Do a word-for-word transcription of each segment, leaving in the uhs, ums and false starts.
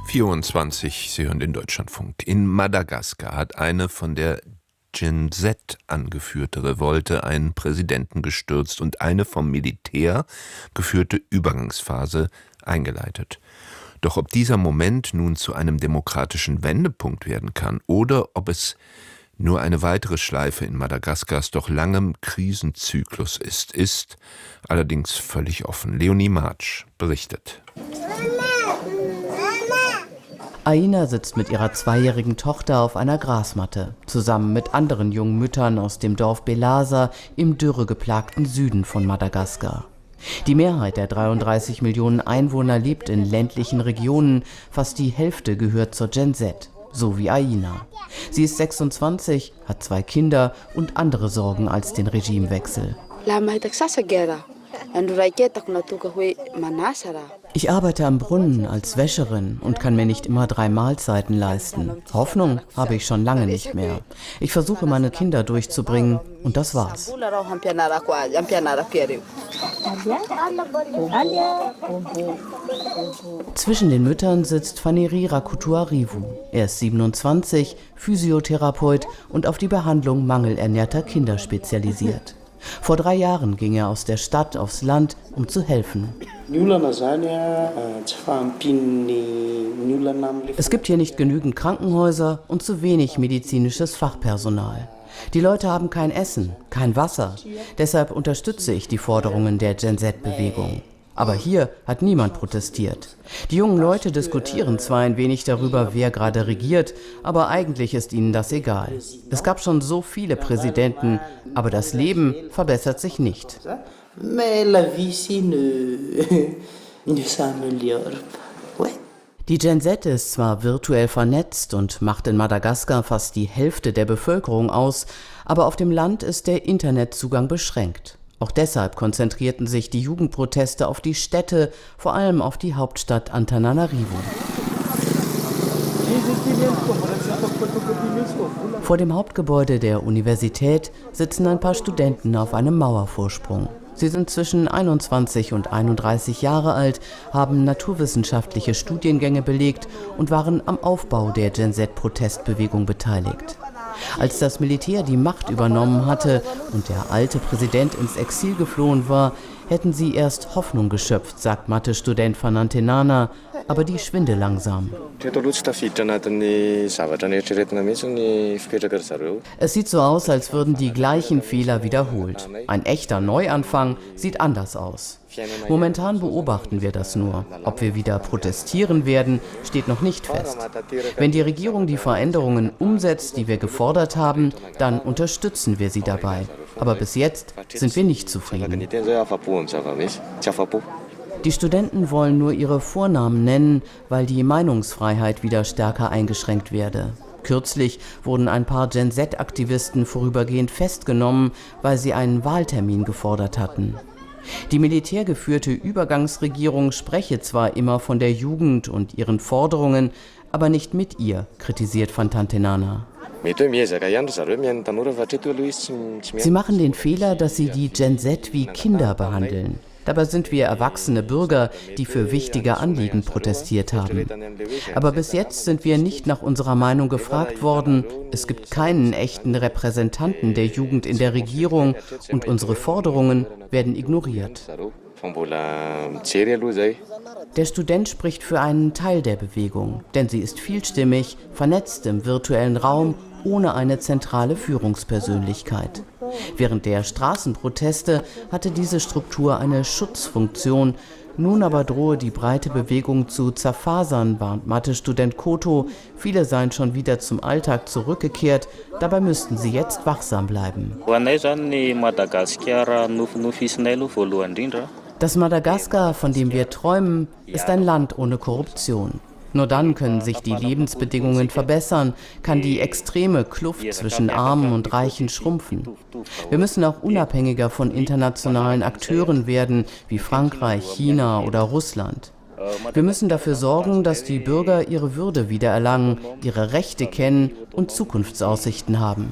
vierundzwanzig, Sie hören den Deutschlandfunk. In Madagaskar hat eine von der Gen Z angeführte Revolte einen Präsidenten gestürzt und eine vom Militär geführte Übergangsphase eingeleitet. Doch ob dieser Moment nun zu einem demokratischen Wendepunkt werden kann oder ob es nur eine weitere Schleife in Madagaskars doch langem Krisenzyklus ist, ist allerdings völlig offen. Leonie March berichtet. Aina sitzt mit ihrer zweijährigen Tochter auf einer Grasmatte, zusammen mit anderen jungen Müttern aus dem Dorf Belasa im dürregeplagten Süden von Madagaskar. Die Mehrheit der dreiunddreißig Millionen Einwohner lebt in ländlichen Regionen, fast die Hälfte gehört zur Gen Z, so wie Aina. Sie ist sechsundzwanzig, hat zwei Kinder und andere Sorgen als den Regimewechsel. Ich arbeite am Brunnen als Wäscherin und kann mir nicht immer drei Mahlzeiten leisten. Hoffnung habe ich schon lange nicht mehr. Ich versuche, meine Kinder durchzubringen und das war's. Zwischen den Müttern sitzt Faneri Rakutuarivu. Er ist siebenundzwanzig, Physiotherapeut und auf die Behandlung mangelernährter Kinder spezialisiert. Vor drei Jahren ging er aus der Stadt aufs Land, um zu helfen. Es gibt hier nicht genügend Krankenhäuser und zu wenig medizinisches Fachpersonal. Die Leute haben kein Essen, kein Wasser. Deshalb unterstütze ich die Forderungen der Gen Z-Bewegung. Aber hier hat niemand protestiert. Die jungen Leute diskutieren zwar ein wenig darüber, wer gerade regiert, aber eigentlich ist ihnen das egal. Es gab schon so viele Präsidenten, aber das Leben verbessert sich nicht. Die Gen Z ist zwar virtuell vernetzt und macht in Madagaskar fast die Hälfte der Bevölkerung aus, aber auf dem Land ist der Internetzugang beschränkt. Auch deshalb konzentrierten sich die Jugendproteste auf die Städte, vor allem auf die Hauptstadt Antananarivo. Vor dem Hauptgebäude der Universität sitzen ein paar Studenten auf einem Mauervorsprung. Sie sind zwischen einundzwanzig und einunddreißig Jahre alt, haben naturwissenschaftliche Studiengänge belegt und waren am Aufbau der Gen Z-Protestbewegung beteiligt. Als das Militär die Macht übernommen hatte und der alte Präsident ins Exil geflohen war, hätten sie erst Hoffnung geschöpft, sagt Mathe-Student Fanantenana, aber die schwinde langsam. Es sieht so aus, als würden die gleichen Fehler wiederholt. Ein echter Neuanfang sieht anders aus. Momentan beobachten wir das nur. Ob wir wieder protestieren werden, steht noch nicht fest. Wenn die Regierung die Veränderungen umsetzt, die wir gefordert haben, dann unterstützen wir sie dabei. Aber bis jetzt sind wir nicht zufrieden. Die Studenten wollen nur ihre Vornamen nennen, weil die Meinungsfreiheit wieder stärker eingeschränkt werde. Kürzlich wurden ein paar Gen Z-Aktivisten vorübergehend festgenommen, weil sie einen Wahltermin gefordert hatten. Die militärgeführte Übergangsregierung spreche zwar immer von der Jugend und ihren Forderungen, aber nicht mit ihr, kritisiert Fanantenana. Sie machen den Fehler, dass sie die Gen Z wie Kinder behandeln. Dabei sind wir erwachsene Bürger, die für wichtige Anliegen protestiert haben. Aber bis jetzt sind wir nicht nach unserer Meinung gefragt worden. Es gibt keinen echten Repräsentanten der Jugend in der Regierung und unsere Forderungen werden ignoriert. Der Student spricht für einen Teil der Bewegung, denn sie ist vielstimmig, vernetzt im virtuellen Raum, ohne eine zentrale Führungspersönlichkeit. Während der Straßenproteste hatte diese Struktur eine Schutzfunktion. Nun aber drohe die breite Bewegung zu zerfasern, warnt Mathe-Student Koto. Viele seien schon wieder zum Alltag zurückgekehrt, dabei müssten sie jetzt wachsam bleiben. Das Madagaskar, von dem wir träumen, ist ein Land ohne Korruption. Nur dann können sich die Lebensbedingungen verbessern, kann die extreme Kluft zwischen Armen und Reichen schrumpfen. Wir müssen auch unabhängiger von internationalen Akteuren werden, wie Frankreich, China oder Russland. Wir müssen dafür sorgen, dass die Bürger ihre Würde wiedererlangen, ihre Rechte kennen und Zukunftsaussichten haben.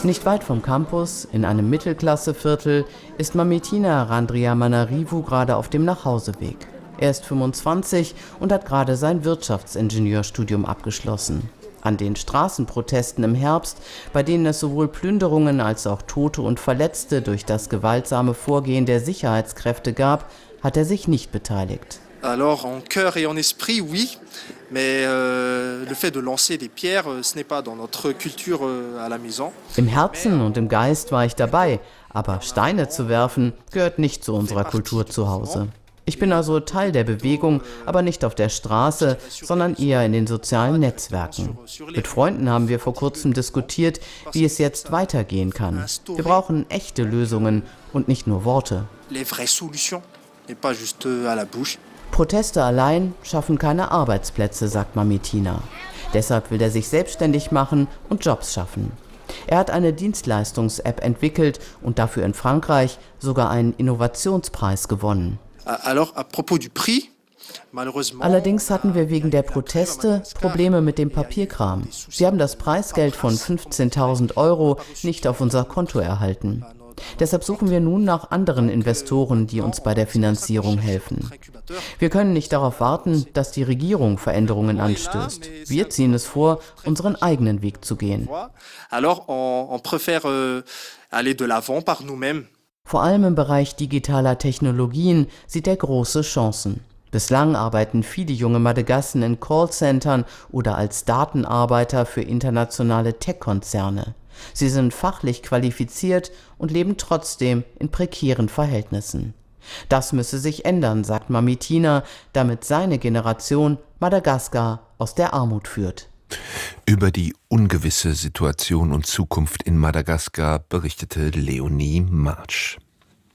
Nicht weit vom Campus, in einem Mittelklasseviertel, ist Mamitina Randriamanarivu gerade auf dem Nachhauseweg. Er ist fünfundzwanzig und hat gerade sein Wirtschaftsingenieurstudium abgeschlossen. An den Straßenprotesten im Herbst, bei denen es sowohl Plünderungen als auch Tote und Verletzte durch das gewaltsame Vorgehen der Sicherheitskräfte gab, hat er sich nicht beteiligt. Alors en cœur et en esprit, oui, mais euh, le fait de lancer des pierres, ce n'est pas dans notre culture euh, à la maison. Im Herzen und im Geist war ich dabei, aber Steine zu werfen gehört nicht zu unserer Kultur zu Hause. Ich bin also Teil der Bewegung, aber nicht auf der Straße, sondern eher in den sozialen Netzwerken. Mit Freunden haben wir vor kurzem diskutiert, wie es jetzt weitergehen kann. Wir brauchen echte Lösungen und nicht nur Worte. Les vraies solutions, et pas juste à la bouche. Proteste allein schaffen keine Arbeitsplätze, sagt Mamitina. Deshalb will er sich selbstständig machen und Jobs schaffen. Er hat eine Dienstleistungs-App entwickelt und dafür in Frankreich sogar einen Innovationspreis gewonnen. Alors, à propos du prix, malheureusement, Allerdings hatten wir wegen der Proteste Probleme mit dem Papierkram. Sie haben das Preisgeld von fünfzehntausend Euro nicht auf unser Konto erhalten. Deshalb suchen wir nun nach anderen Investoren, die uns bei der Finanzierung helfen. Wir können nicht darauf warten, dass die Regierung Veränderungen anstößt. Wir ziehen es vor, unseren eigenen Weg zu gehen. alors on, on préfère euh, aller de l'avant par nous-mêmes. Vor allem im Bereich digitaler Technologien sieht er große Chancen. Bislang arbeiten viele junge Madagassen in Callcentern oder als Datenarbeiter für internationale Tech-Konzerne. Sie sind fachlich qualifiziert und leben trotzdem in prekären Verhältnissen. Das müsse sich ändern, sagt Mamitina, damit seine Generation Madagaskar aus der Armut führt. Über die ungewisse Situation und Zukunft in Madagaskar berichtete Leonie Marsch.